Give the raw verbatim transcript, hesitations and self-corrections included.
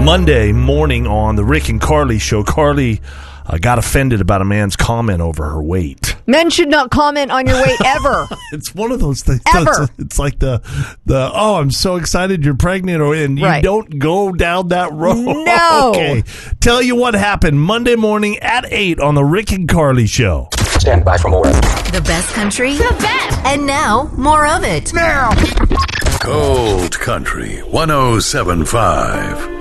Monday morning on the Rick and Carly show, Carly uh, got offended about a man's comment over her weight. Men should not comment on your weight ever. It's one of those things. Ever. It's, it's like the, the oh, I'm so excited you're pregnant, or and you Right. don't go down that road. No. Okay. Tell you what happened Monday morning at eight on the Rick and Carly show. Stand by for more. The best country. The best. And now, more of it. Now. Cold Country one oh seven point five.